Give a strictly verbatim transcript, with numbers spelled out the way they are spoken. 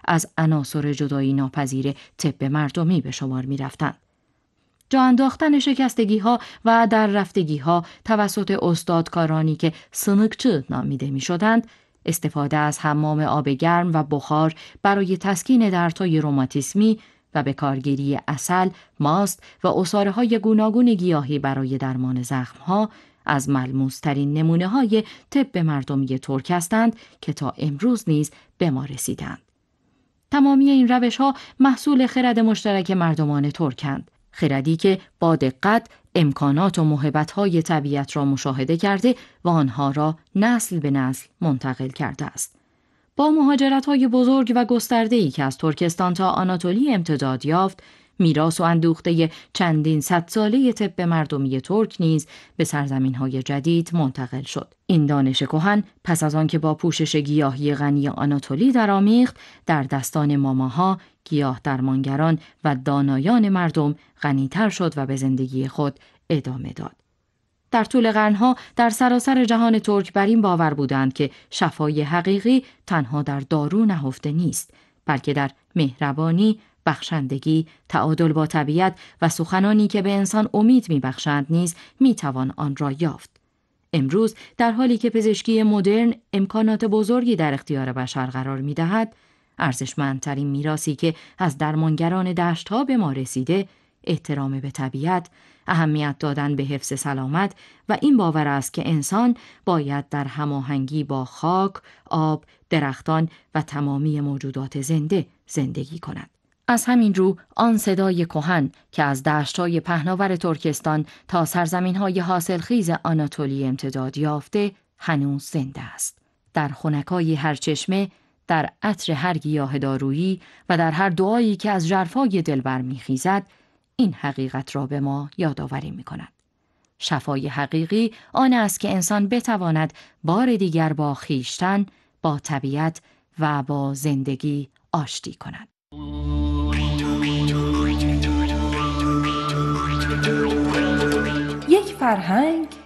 از عناصر جدایی ناپذیر طب مردمی به شمار می رفتند. جا انداختن شکستگی ها و در رفتگی ها توسط استادکارانی که سنکچه نامیده می شدند، استفاده از حمام آب گرم و بخار برای تسکین دردهای روماتیسمی و به کارگیری عسل، ماست و عصاره های گوناگون گیاهی برای درمان زخم ها از ملموس‌ترین نمونه های طب مردمی ترک هستند که تا امروز نیز به ما رسیدند. تمامی این روش ها محصول خرد مشترک مردمان ترکند، خردی که با دقت امکانات و موهبت‌های طبیعت را مشاهده کرده و آنها را نسل به نسل منتقل کرده است. با مهاجرت‌های بزرگ و گسترده‌ای که از ترکستان تا آناتولی امتداد یافت، میراث و اندوخته چندین صد ساله طب مردمی ترک نیز به سرزمین‌های جدید منتقل شد. این دانش کهن پس از آنکه با پوشش گیاهی غنی آناتولی درآمیخت، در دستان ماماها، گیاه درمانگران و دانایان مردم غنی‌تر شد و به زندگی خود ادامه داد. در طول قرنها در سراسر جهان ترک بر این باور بودند که شفای حقیقی تنها در دارو نهفته نیست، بلکه در مهربانی، بخشندگی، تعادل با طبیعت و سخنانی که به انسان امید می‌بخشند نیز می‌توان آن را یافت. امروز در حالی که پزشکی مدرن امکانات بزرگی در اختیار بشر قرار می‌دهد، ارزشمندترین میراثی که از درمانگران دشت‌ها به ما رسیده، احترام به طبیعت، اهمیت دادن به حفظ سلامت و این باور است که انسان باید در هماهنگی با خاک، آب، درختان و تمامی موجودات زنده زندگی کند. از همین رو آن صدای کهن که از دشت‌های پهناور ترکستان تا سرزمین‌های حاصلخیز آناتولی امتداد یافته هنوز زنده است. در خنکای هر چشمه، در عطر هر گیاه دارویی و در هر دعایی که از ژرفای دل برمیخیزد، این حقیقت را به ما یادآوری می‌کند. شفای حقیقی آن است که انسان بتواند بار دیگر با خویشتن، با طبیعت و با زندگی آشتی کند. یک فرهنگ